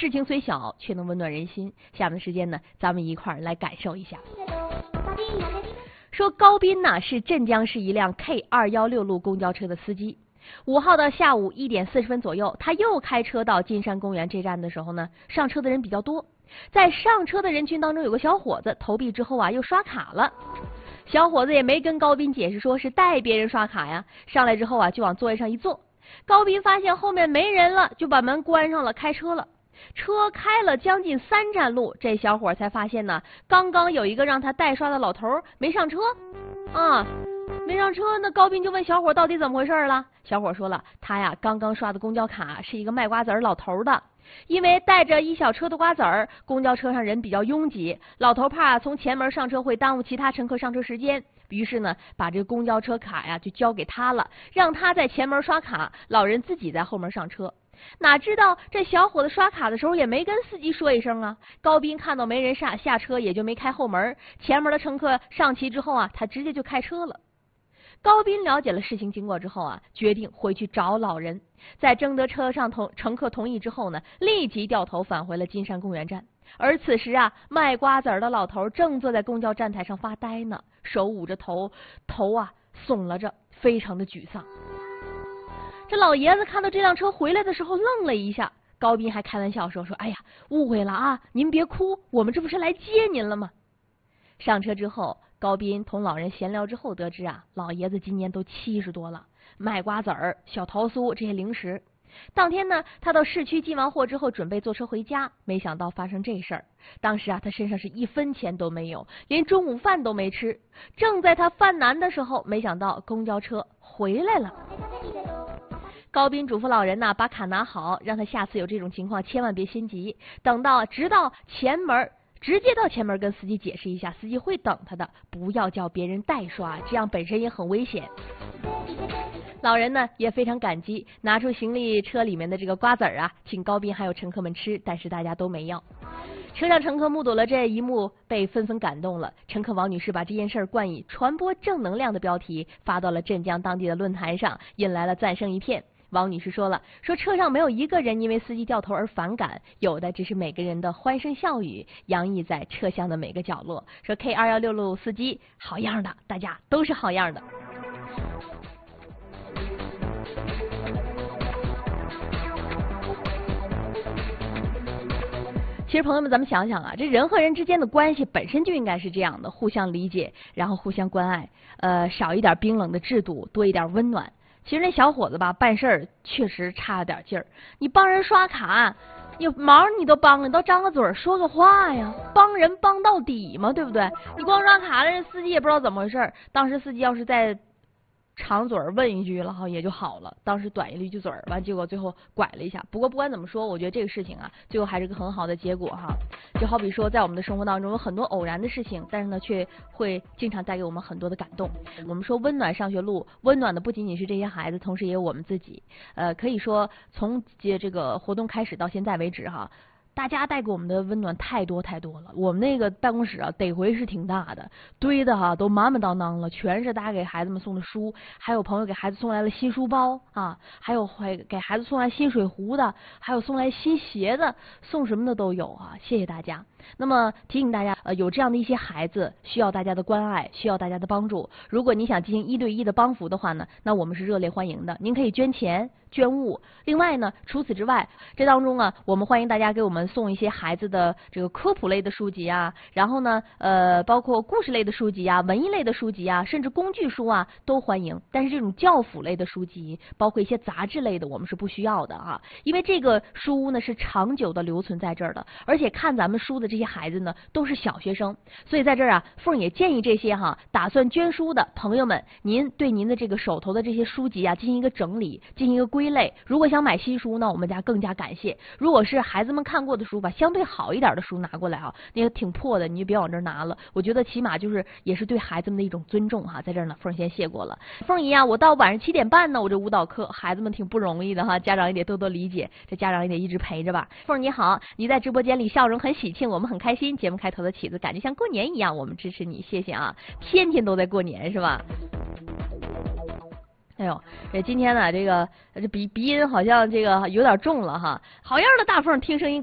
事情虽小，却能温暖人心。下面的时间呢，咱们一块儿来感受一下。说高斌呢是镇江市一辆 K216路公交车的司机。5号的下午1点40分左右，他又开车到金山公园这站的时候呢，上车的人比较多。在上车的人群当中，有个小伙子投币之后啊，又刷卡了。小伙子也没跟高斌解释说是带别人刷卡呀，上来之后啊，就往座位上一坐。高斌发现后面没人了，就把门关上了，开车了。车开了将近3站路，这小伙才发现呢，刚刚有一个让他代刷的老头没上车啊，没上车。那高斌就问小伙到底怎么回事了。小伙说了，他呀刚刚刷的公交卡是一个卖瓜子儿老头的，因为带着一小车的瓜子儿，公交车上人比较拥挤，老头怕从前门上车会耽误其他乘客上车时间，于是呢把这个公交车卡呀就交给他了，让他在前门刷卡，老人自己在后门上车。哪知道这小伙子刷卡的时候也没跟司机说一声啊。高斌看到没人下车，也就没开后门，前门的乘客上齐之后啊，他直接就开车了。高斌了解了事情经过之后啊，决定回去找老人。在征得车上乘客同意之后呢，立即掉头返回了金山公园站。而此时啊，卖瓜子儿的老头正坐在公交站台上发呆呢，手捂着头啊耸了着，非常的沮丧。这老爷子看到这辆车回来的时候愣了一下，高斌还开玩笑说哎呀，误会了啊，您别哭，我们这不是来接您了吗？上车之后，高斌同老人闲聊之后得知啊，老爷子今年都70多了，卖瓜子儿、小桃酥这些零食。当天呢，他到市区进完货之后，准备坐车回家，没想到发生这事儿。当时啊，他身上是1分钱都没有，连中午饭都没吃。正在他犯难的时候，没想到公交车回来了。高斌嘱咐老人呢，把卡拿好，让他下次有这种情况千万别心急，直到前门。直接到前门跟司机解释一下，司机会等他的，不要叫别人代刷，这样本身也很危险。老人呢也非常感激，拿出行李车里面的这个瓜子儿啊，请高斌还有乘客们吃，但是大家都没要。车上乘客目睹了这一幕，被纷纷感动了。乘客王女士把这件事冠以传播正能量的标题发到了镇江当地的论坛上，引来了赞声一片。王女士说车上没有一个人因为司机掉头而反感，有的只是每个人的欢声笑语洋溢在车厢的每个角落。说 K216路司机好样的，大家都是好样的。其实朋友们，咱们想想啊，这人和人之间的关系本身就应该是这样的，互相理解，然后互相关爱，少一点冰冷的制度，多一点温暖。其实那小伙子吧，办事儿确实差了点劲儿。你帮人刷卡，有忙你都帮了，你都张个嘴说个话呀，帮人帮到底嘛，对不对？你光刷卡了，人司机也不知道怎么回事。当时司机要是再长嘴问一句了哈，也就好了。当时短一句嘴完，结果最后拐了一下。不过不管怎么说，我觉得这个事情啊，最后还是个很好的结果哈。就好比说，在我们的生活当中有很多偶然的事情，但是呢，却会经常带给我们很多的感动。我们说温暖上学路，温暖的不仅仅是这些孩子，同时也有我们自己。可以说从这个活动开始到现在为止哈。大家带给我们的温暖太多太多了。我们那个办公室啊，得回是挺大的，堆的哈都满满当当了，全是大家给孩子们送的书，还有朋友给孩子送来了新书包啊，还有给孩子送来新水壶的，还有送来新鞋的，送什么的都有啊。谢谢大家。那么提醒大家，有这样的一些孩子需要大家的关爱，需要大家的帮助。如果你想进行1对1的帮扶的话呢，那我们是热烈欢迎的。您可以捐钱、捐物。另外呢，除此之外，这当中啊，我们欢迎大家给我们送一些孩子的这个科普类的书籍啊，然后呢，包括故事类的书籍啊、文艺类的书籍啊，甚至工具书啊，都欢迎。但是这种教辅类的书籍，包括一些杂志类的，我们是不需要的啊，因为这个书屋呢是长久的留存在这儿的，而且看咱们书的这些孩子呢都是小学生，所以在这儿啊，凤也建议这些打算捐书的朋友们，您对您的这个手头的这些书籍啊进行一个整理，进行一个归类。如果想买新书呢，我们家更加感谢。如果是孩子们看过的书吧，相对好一点的书拿过来啊，那个挺破的你就别往这儿拿了。我觉得起码也是对孩子们的一种尊重哈。在这儿呢，凤先谢过了。凤姨啊，我到晚上7点半呢，我这舞蹈课孩子们挺不容易的哈，家长也得多多理解，这家长也得一直陪着吧。凤你好，你在直播间里笑容很喜庆，我们很开心。节目开头的曲子感觉像过年一样，我们支持你，谢谢啊！天天都在过年是吧？哎呦，今天呢，这鼻音好像这个有点重了哈。好样的，大凤，听声音。